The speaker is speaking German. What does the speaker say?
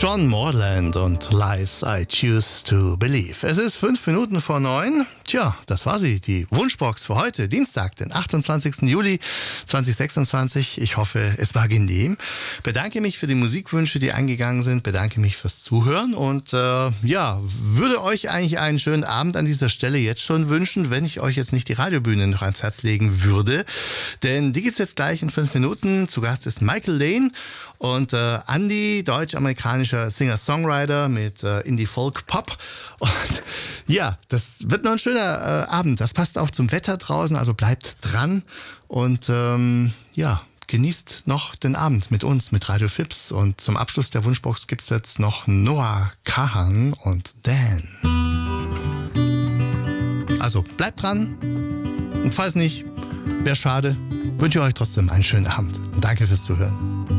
John Morland und Lies I Choose to Believe. Es ist 5 Minuten vor 9. Tja, das war sie, die Wunschbox für heute, Dienstag, den 28. Juli 2026. Ich hoffe, es war genehm. Bedanke mich für die Musikwünsche, die eingegangen sind. Bedanke mich fürs Zuhören und würde euch eigentlich einen schönen Abend an dieser Stelle jetzt schon wünschen, wenn ich euch jetzt nicht die Radiobühne noch ans Herz legen würde. Denn die gibt's jetzt gleich in 5 Minuten. Zu Gast ist Michael Lane. Und Andy, deutsch-amerikanischer Singer-Songwriter mit Indie-Folk-Pop. Und ja, das wird noch ein schöner Abend. Das passt auch zum Wetter draußen, also bleibt dran. Und genießt noch den Abend mit uns, mit Radio Fips. Und zum Abschluss der Wunschbox gibt's jetzt noch Noah Kahan und Dan. Also bleibt dran. Und falls nicht, wäre schade. Wünsche euch trotzdem einen schönen Abend. Und danke fürs Zuhören.